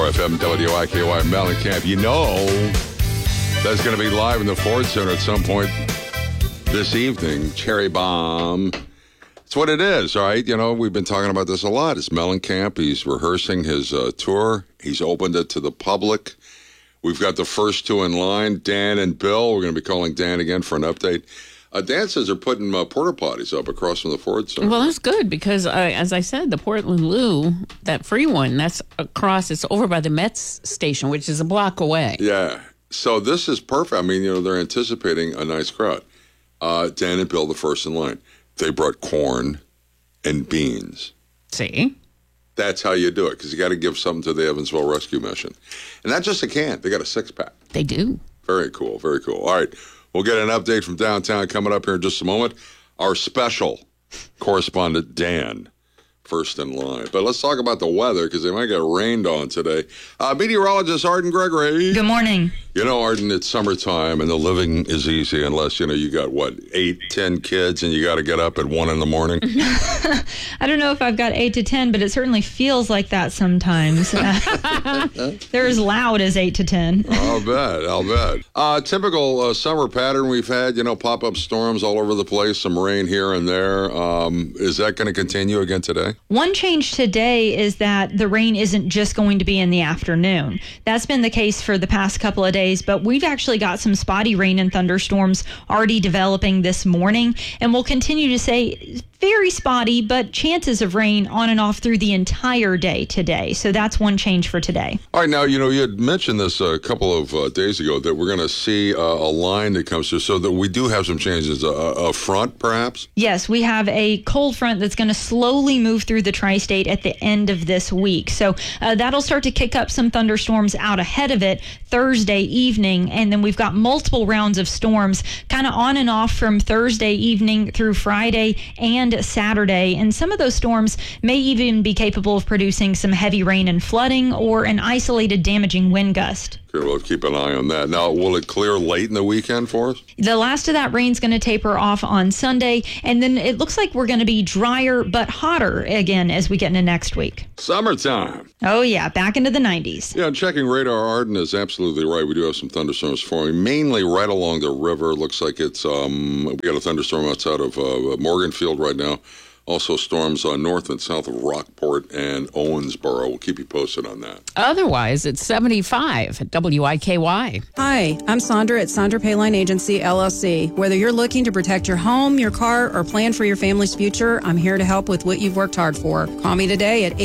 FM, WIKY, Mellencamp. You know that's going to be live in the Ford Center at some point this evening. Cherry Bomb. It's what it is, all right? You know, we've been talking about this a lot. It's Mellencamp. He's rehearsing his tour. He's opened it to the public. We've got the first two in line, Dan and Bill. We're going to be calling Dan again for an update. Dan says they're putting porta potties up across from the Ford Center. Well, that's good because, as I said, the Portland Loo, that free one, that's across. It's over by the Mets station, which is a block away. Yeah. So this is perfect. I mean, you know, they're anticipating a nice crowd. Dan and Bill, the first in line. They brought corn and beans. See? That's how you do it, because you got to give something to the Evansville Rescue Mission. And not just a can. They got a six-pack. They do. Very cool, very cool. All right, we'll get an update from downtown coming up here in just a moment. Our special correspondent, Dan, first in line. But let's talk about the weather, because they might get rained on today. Meteorologist Arden Gregory. Good morning. You know, Arden, it's summertime, and the living is easy unless, you know, you got, 8, 10 kids, and you got to get up at 1 in the morning? I don't know if I've got 8 to 10, but it certainly feels like that sometimes. They're as loud as 8 to 10. I'll bet. Typical summer pattern we've had, you know, pop-up storms all over the place, some rain here and there. Is that going to continue again today? One change today is that the rain isn't just going to be in the afternoon. That's been the case for the past couple of days, but we've actually got some spotty rain and thunderstorms already developing this morning, and we'll continue to say very spotty, but chances of rain on and off through the entire day today. So that's one change for today. All right, now, you know, you had mentioned this a couple of days ago that we're going to see a line that comes through, so that we do have some changes. A front, perhaps? Yes, we have a cold front that's going to slowly move through the tri-state at the end of this week. So that'll start to kick up some thunderstorms out ahead of it Thursday evening, and then we've got multiple rounds of storms kind of on and off from Thursday evening through Friday and Saturday, and some of those storms may even be capable of producing some heavy rain and flooding or an isolated damaging wind gust. Okay, we'll keep an eye on that. Now, will it clear late in the weekend for us? The last of that rain's going to taper off on Sunday, and then it looks like we're going to be drier but hotter again as we get into next week. Summertime. Oh, yeah, back into the 90s. Yeah, checking radar, Arden is absolutely right. We do have some thunderstorms forming, mainly right along the river. Looks like it's, we got a thunderstorm outside of Morganfield right now. Also storms north and south of Rockport and Owensboro. We'll keep you posted on that. Otherwise, it's 75 at WIKY. Hi, I'm Sandra at Sandra Payline Agency, LLC. Whether you're looking to protect your home, your car, or plan for your family's future, I'm here to help with what you've worked hard for. Call me today at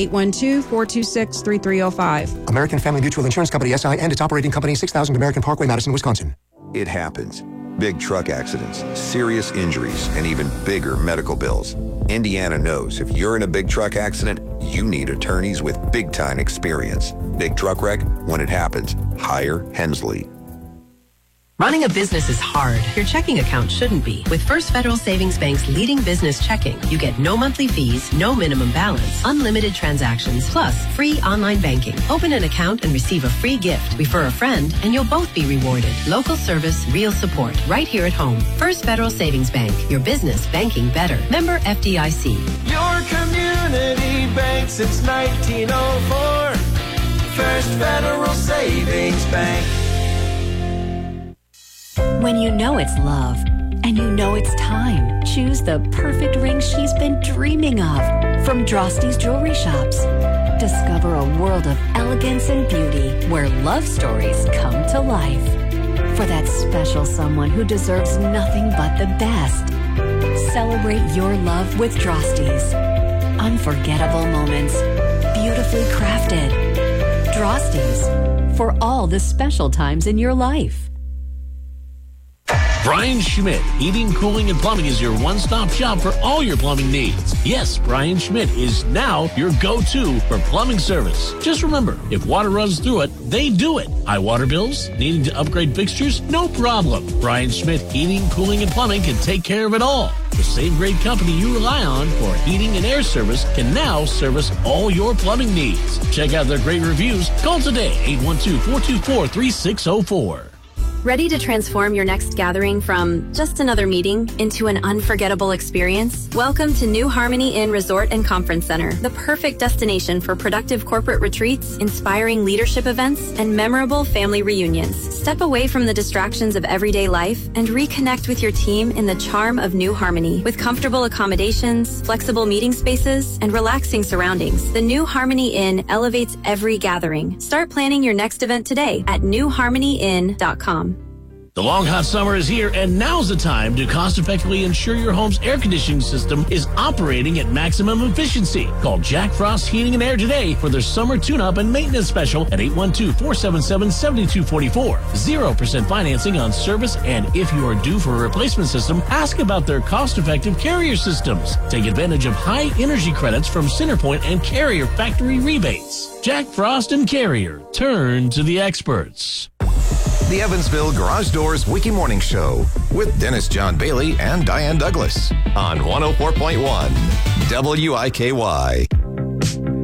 812-426-3305. American Family Mutual Insurance Company, SI, and its operating company, 6000 American Parkway, Madison, Wisconsin. It happens. Big truck accidents, serious injuries, and even bigger medical bills. Indiana knows if you're in a big truck accident, you need attorneys with big-time experience. Big truck wreck, when it happens, hire Hensley. Running a business is hard. Your checking account shouldn't be. With First Federal Savings Bank's leading business checking, you get no monthly fees, no minimum balance, unlimited transactions, plus free online banking. Open an account and receive a free gift. Refer a friend, and you'll both be rewarded. Local service, real support, right here at home. First Federal Savings Bank. Your business banking better. Member FDIC. Your community bank since 1904. First Federal Savings Bank. When you know it's love, and you know it's time, choose the perfect ring she's been dreaming of from Drosty's Jewelry Shops. Discover a world of elegance and beauty where love stories come to life. For that special someone who deserves nothing but the best. Celebrate your love with Drosty's. Unforgettable moments, beautifully crafted. Drosty's, for all the special times in your life. Brian Schmidt Heating, Cooling, and Plumbing is your one-stop shop for all your plumbing needs. Yes, Brian Schmidt is now your go-to for plumbing service. Just remember, if water runs through it, they do it. High water bills? Needing to upgrade fixtures? No problem. Brian Schmidt Heating, Cooling, and Plumbing can take care of it all. The same great company you rely on for heating and air service can now service all your plumbing needs. Check out their great reviews. Call today, 812-424-3604. Ready to transform your next gathering from just another meeting into an unforgettable experience? Welcome to New Harmony Inn Resort and Conference Center, the perfect destination for productive corporate retreats, inspiring leadership events, and memorable family reunions. Step away from the distractions of everyday life and reconnect with your team in the charm of New Harmony. With comfortable accommodations, flexible meeting spaces, and relaxing surroundings, the New Harmony Inn elevates every gathering. Start planning your next event today at newharmonyinn.com. The long hot summer is here, and now's the time to cost-effectively ensure your home's air conditioning system is operating at maximum efficiency. Call Jack Frost Heating and Air today for their summer tune-up and maintenance special at 812-477-7244. 0% financing on service, and if you are due for a replacement system, ask about their cost-effective Carrier systems. Take advantage of high energy credits from Centerpoint and Carrier factory rebates. Jack Frost and Carrier. Turn to the experts. The Evansville Garage Doors Wiki Morning Show with Dennis John Bailey and Diane Douglas on 104.1 WIKY.